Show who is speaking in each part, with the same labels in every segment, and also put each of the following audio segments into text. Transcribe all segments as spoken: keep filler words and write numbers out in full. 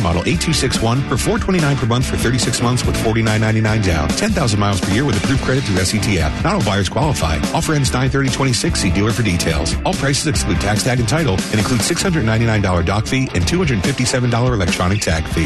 Speaker 1: model eight two six one for four hundred twenty-nine dollars per month for thirty-six months with forty-nine ninety-nine down. ten thousand miles per year with approved credit through S E T F. Not all buyers qualify. Offer ends nine thirty twenty-six. See dealer for details. All prices exclude tax, tag, and title and include six hundred ninety-nine dollars dock fee and two hundred fifty-seven dollars electronic tag fee.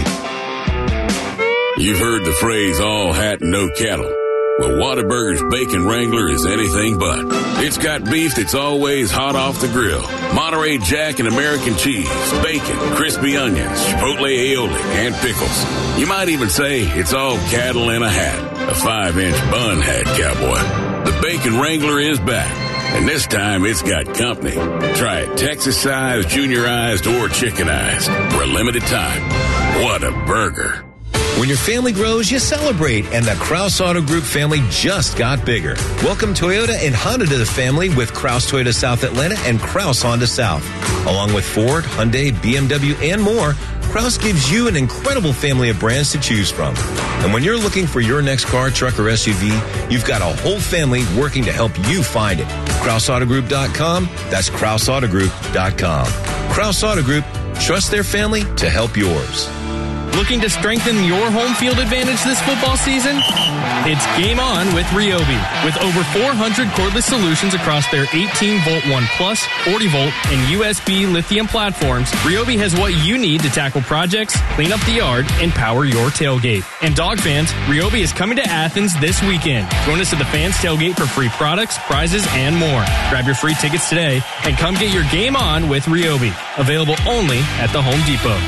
Speaker 2: You've heard the phrase, all hat and no cattle. Well, Whataburger's Bacon Wrangler is anything but. It's got beef that's always hot off the grill. Monterey Jack and American cheese, bacon, crispy onions, chipotle aioli, and pickles. You might even say it's all cattle in a hat. A five-inch bun hat, cowboy. The Bacon Wrangler is back. And this time it's got company. Try it Texas-sized, juniorized, or chickenized for a limited time. What a burger.
Speaker 3: When your family grows, you celebrate, and the Kraus Auto Group family just got bigger. Welcome Toyota and Honda to the family with Kraus Toyota South Atlanta and Kraus Honda South. Along with Ford, Hyundai, B M W, and more, Kraus gives you an incredible family of brands to choose from. And when you're looking for your next car, truck, or S U V, you've got a whole family working to help you find it. Kraus Auto Group dot com. That's Kraus Auto Group dot com. Kraus Auto Group. Trust their family to help yours.
Speaker 4: Looking to strengthen your home field advantage this football season? It's game on with Ryobi. With over four hundred cordless solutions across their eighteen volt one plus, forty volt, and U S B lithium platforms, Ryobi has what you need to tackle projects, clean up the yard, and power your tailgate. And dog fans, Ryobi is coming to Athens this weekend. Join us at the Fans Tailgate for free products, prizes, and more. Grab your free tickets today and come get your game on with Ryobi. Available only at the Home Depot.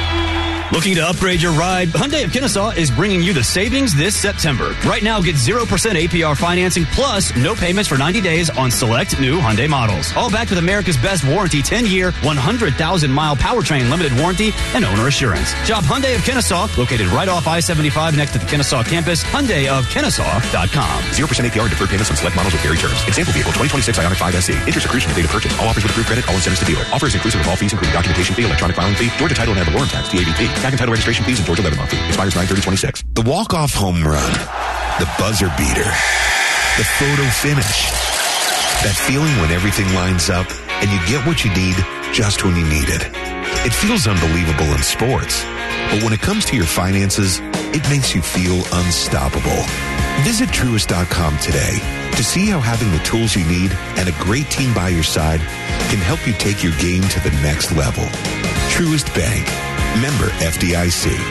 Speaker 5: Looking to upgrade your ride? Hyundai of Kennesaw is bringing you the savings this September. Right now, get zero percent A P R financing plus no payments for ninety days on select new Hyundai models. All backed with America's best warranty, ten-year, one hundred thousand mile powertrain limited warranty and owner assurance. Shop Hyundai of Kennesaw, located right off I seventy-five next to the Kennesaw campus. Hyundai of Kennesaw dot com.
Speaker 1: zero percent A P R and deferred payments on select models with varied terms. Example vehicle twenty twenty-six Ioniq five S E. Interest accretion at date of purchase. All offers with approved credit. All incentives to dealer. Offer is inclusive of all fees including documentation fee, electronic filing fee, Georgia title and ad valorem tax, T A V T. Tag and title registration fees and Georgia levy fee. Expires nine thirty twenty-six. The walk-off home run. The buzzer beater. The photo finish. That feeling when everything lines up and you get what you need just when you need it. It feels unbelievable in sports. But when it comes to your finances, it makes you feel unstoppable. Visit Truist dot com today to see how having the tools you need and a great team by your side can help you take your game to the next level. Truist Bank. Member F D I C.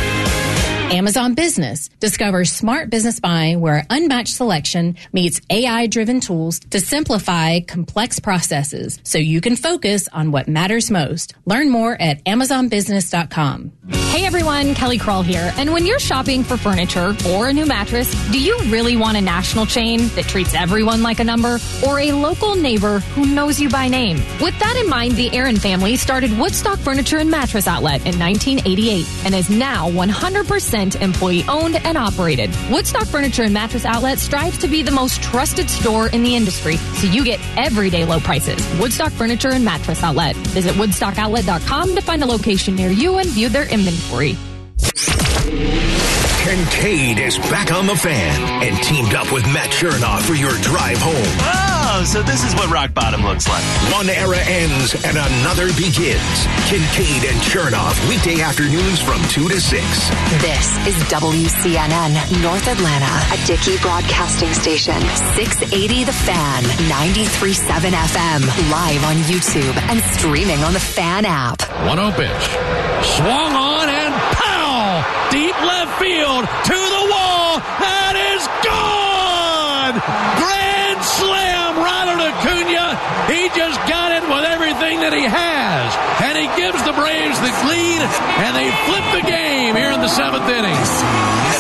Speaker 6: Amazon Business. Discover smart business buying where unmatched selection meets A I-driven tools to simplify complex processes so you can focus on what matters most. Learn more at Amazon Business dot com.
Speaker 7: Hey everyone, Kelly Kroll here. And when you're shopping for furniture or a new mattress, do you really want a national chain that treats everyone like a number or a local neighbor who knows you by name? With that in mind, the Aaron family started Woodstock Furniture and Mattress Outlet in nineteen eighty-eight and is now one hundred percent employee owned and operated. Woodstock Furniture and Mattress Outlet strives to be the most trusted store in the industry, so you get everyday low prices. Woodstock Furniture and Mattress Outlet. Visit woodstock outlet dot com to find a location near you and view their inventory.
Speaker 8: Kincaid is back on the Fan and teamed up with Matt Chernoff for your drive home.
Speaker 9: Oh, so this is what rock bottom looks like.
Speaker 8: One era ends and another begins. Kincaid and Chernoff, weekday afternoons from two to six.
Speaker 10: This is W C N N, North Atlanta, a Dickey Broadcasting Station. six eighty The Fan, ninety-three point seven F M, live on YouTube and streaming on the Fan app.
Speaker 11: one oh pitch. Swung on and pow! Deep left field to the wall. That is gone! Grand slam, Ronald Acuna. He just got it with everything that he has. And he gives the Braves the lead, and they flip the game here in the seventh inning.